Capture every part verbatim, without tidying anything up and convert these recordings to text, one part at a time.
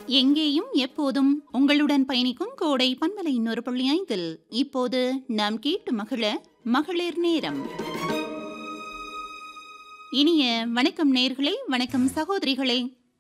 எங்கேயும் எப்போதும் உங்களுடன் பயணிக்கும் கோடை பண்பலை இன்னொரு புள்ளி ஐந்தில் இப்போது நாம் கேட்டு மகிழ மகளிர் நேரம். இனிய வணக்கம் நேயர்களே, வணக்கம் சகோதரிகளே.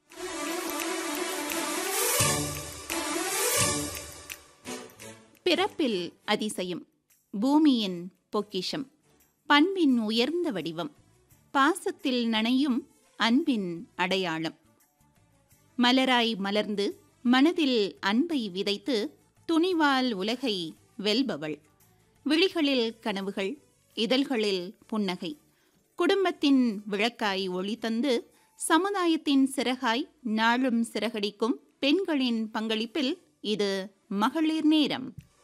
பிறப்பில் அதிசயம், பூமியின் பொக்கிஷம், பண்பின் உயர்ந்த வடிவம், பாசத்தில் நனையும் அன்பின் அடையாளம். மலராய் மலர்ந்து மனதில் அன்பை விதைத்து துணிவால் உலகை வெல்பவள். விழிகளில் கனவுகள், இதழ்களில் புன்னகை, குடும்பத்தின் விளக்காய் ஒளி தந்து சமுதாயத்தின் சிறகாய் நாளும் சிறகடிக்கும் பெண்களின் பங்களிப்பில் இது மகளிர் நேரம்.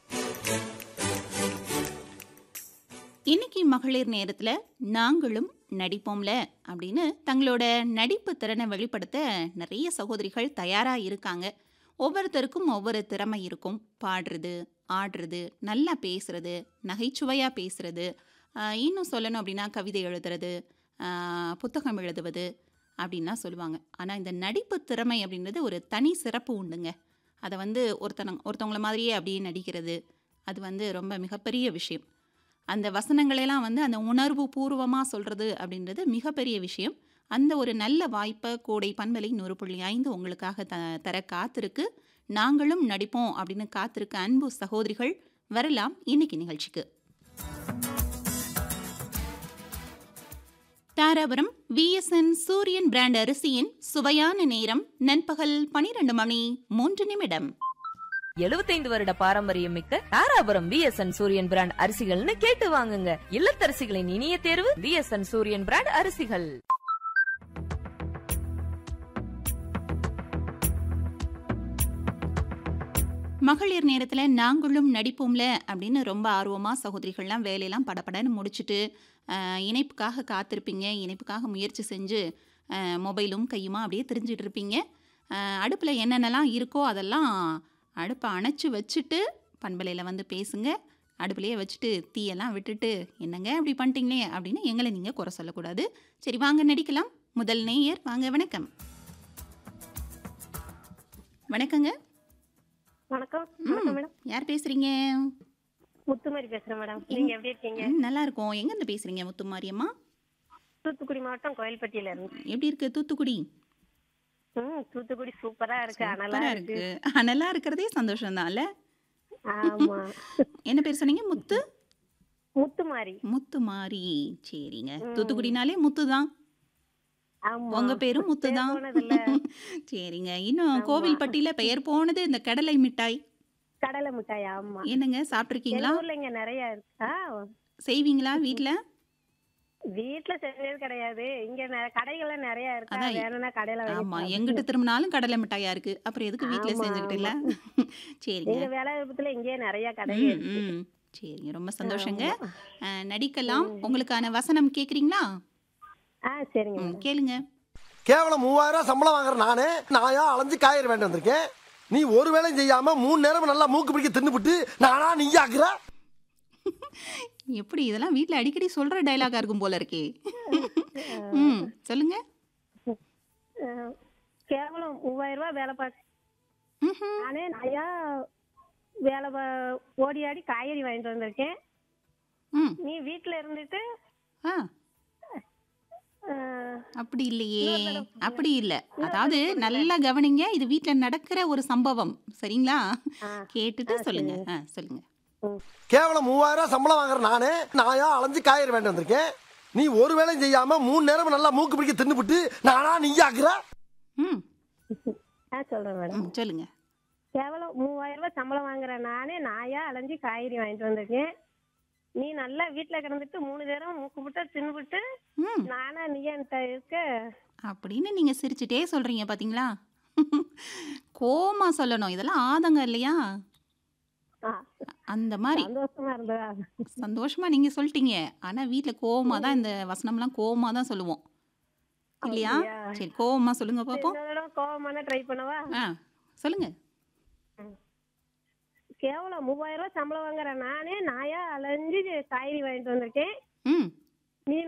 இன்னைக்கு மகளிர் நேரத்துல நாங்களும் நடிப்போம்ல அப்படின்னு தங்களோட நடிப்பு திறனை வெளிப்படுத்த நிறைய சகோதரிகள் தயாரா இருக்காங்க. ஒவ்வொருத்தருக்கும் ஒவ்வொரு திறமை இருக்கும். பாடுறது, ஆடுறது, நல்லா பேசுறது, நகைச்சுவையா பேசுறது, இன்னும் சொல்லணும் அப்படின்னா கவிதை எழுதுறது, புத்தகம் எழுதுவது அப்படின்லாம் சொல்லுவாங்க. ஆனால் இந்த நடிப்பு திறமை அப்படின்றது ஒரு தனி சிறப்பு உண்டுங்க. அதை வந்து ஒருத்தன ஒருத்தவங்கள மாதிரியே அப்படியே நடிக்கிறது, அது வந்து ரொம்ப மிகப்பெரிய விஷயம். அந்த வசனங்களெல்லாம் வந்து அந்த உணர்வு பூர்வமாக சொல்கிறது அப்படின்றது மிகப்பெரிய விஷயம். அந்த ஒரு நல்ல வாய்ப்பை கோடை பண்பலை நூறு புள்ளி ஐந்து உங்களுக்காக த தர காத்திருக்கு. நாங்களும் நடிப்போம் அப்படின்னு காத்திருக்க அன்பு சகோதரிகள் வரலாம் இன்னைக்கு நிகழ்ச்சிக்கு. தாராபுரம் விஎஸ்என் சூரியன் பிராண்ட் அரிசியின் சுவையான நேரம் நண்பகல் பனிரெண்டு மணி மூன்று நிமிடம். எழுபத்தைந்து வருட பாரம்பரியம் மிக்க தாராபுரம் விஎஸ்என் சூரியன் பிராண்ட் அரிசிகள்னு கேட்டு வாங்குங்க. இல்லத்தரசிகளின் இனிய தேர்வு விஎஸ்என் சூரியன் பிராண்ட் அரிசிகள். மகளிர் நேரத்தில் நாங்களும் நடிப்போம்ல அப்படின்னு ரொம்ப ஆர்வமாக சகோதரிகள்லாம் வேலையெல்லாம் படப்படன்னு முடிச்சுட்டு இணைப்புக்காக காத்திருப்பீங்க. இணைப்புக்காக முயற்சி செஞ்சு மொபைலும் கையுமா அப்படியே தெரிஞ்சிட்டு இருப்பீங்க. அடுப்பில் என்னென்னலாம் இருக்கோ அதெல்லாம் அடுப்பை அணைச்சி வச்சுட்டு பண்பலையில் வந்து பேசுங்க. அடுப்புலையே வச்சுட்டு தீயெல்லாம் விட்டுட்டு என்னங்க அப்படி பண்ணிட்டீங்களே அப்படின்னு எங்களை நீங்கள் குறை சொல்லக்கூடாது. சரி, வாங்க நடிக்கலாம். முதல் நேயர் வாங்க. வணக்கம். வணக்கங்க. வணக்கம். மேடம், யார் பேசுறீங்க? முத்துமாரி பேசுறேன் மேடம். நீங்க எப்படி இருக்கீங்க? நல்லா இருக்கும். எங்க இருந்து பேசுறீங்க முத்துமாரி அம்மா? தூத்துக்குடி மாவட்டம் கோயில்பட்டியில இருந்து. எப்படி இருக்கு தூத்துக்குடி? ம், தூத்துக்குடி சூப்பரா இருக்கு. அனலா இருக்கு. அனலா இருக்கிறதே சந்தோஷம் தான்ல. ஆமா. என்ன பேர் சொன்னீங்க? முத்து முத்துமாரி. முத்துமாரி. சரிங்க. தூத்துக்குடினாலே முத்து தான். ஆமா. உங்க பேரும் முத்து தான். சரிங்க. இன்னும் கோவில்பட்டியில பெயர் போனது இந்த கடலை மிட்டாய். கடலை மிட்டாய். ஆமா. என்னங்க சாப்பிட்டுருக்கீங்களா? ஊர்ல இங்க நிறைய இருக்கு. செய்வீங்களா வீட்ல? வீட்ல செஞ்சது கிடையாது. இங்க கடைகள்ல நிறைய இருக்கு. வேணும்னா கடையில வாங்கி. ஆமா, எங்கிட்ட திரும்பினாலும் கடலை மிட்டாயா இருக்கு. அப்புறம் எதுக்கு வீட்ல செஞ்சுக்கிட்டு இல்ல? சரிங்க. எங்க வேலைவாய்ப்புல இங்கே நிறைய கடை இருக்கு. சரிங்க, ரொம்ப சந்தோஷங்க. நடிக்கலாம். உங்களுக்கான வசனம் கேக்குறீங்களா? ஆ, சரிங்க. கேளுங்க. கேவலம் மூவாயிரம் ரூபாய் சம்பளம் வாங்குற நானே நாயா அலைஞ்சு காயிற வேண்டி வந்திருக்கேன். நீ ஒரு வேலையும் செய்யாம மூணு நேரம் நல்லா மூக்கு பிடிக்க தின்னுபிட்டு நானா நீயாக்குற. எப்படி இதெல்லாம் வீட்ல அடிக்கடி சொல்ற டயலாகா இருக்கும் போல இருக்கே. ம், சொல்லுங்க. கேவலம் மூவாயிரம் ரூபாய் வேலை பார்க்க நானே நாயா வேலை ஓடி ஆடி காய்கறி வாங்கிட்டு வந்திருக்கேன். நீ வீட்டுல இருந்துட்டு அப்படி இல்லையே. அப்படி இல்ல. அதாவது நல்லா கவனிங்க. இது வீட்ல நடக்கிற ஒரு சம்பவம். சரிங்களா? கேட்டுட்டு சொல்லுங்க. சொல்லுங்க. கேவலம் மூவாயிரம் ரூபாய் சம்பளம் வாங்குற நானே நாயா அலைஞ்சு காயிற வேண்டி வந்திருக்கேன். நீ ஒரு வேலையும் செய்யாம மூணு நேரம் நல்லா மூக்கு பிடிக்க தின்னுபிட்டு நானா நீயாக்குற. ம், சொல்றேன் மேடம். சொல்லுங்க. கேவலம் மூவாயிரம் ரூபாய் சம்பளம் வாங்குற நானே நாயா அலைஞ்சு காய்கறி வாங்கிட்டு வந்திருக்கேன். நீ நல்லா வீட்டுல கிடந்துட்டு மூணு நேரம் மூக்கு விட்டா தின்னுபிட்டு நானா நீயா இருக்க அப்படின்னு நீங்க சிரிச்சுட்டே சொல்றீங்க பாத்தீங்களா? கோமா சொல்லணும். இதெல்லாம் ஆதங்கம் இல்லையா? அந்த மாதிரி சந்தோஷமா இருந்தா சந்தோஷமா நீங்க சொல்லிட்டீங்க. ஆனா வீட்ல கோவமா தான் இந்த வசனம்லாம் கோவமா தான் சொல்லுவோம் இல்லையா? சரி, கோவமா சொல்லுங்க பாப்போம். கோவமான ட்ரை பண்ணவா? ஆ, சொல்லுங்க. கேவலம் மூவாயிரம் ரூபாய் சம்பளம் வாங்குற நானே நாயா அலைஞ்சு காய்கறி வாங்கிட்டு வந்திருக்கேன். ம்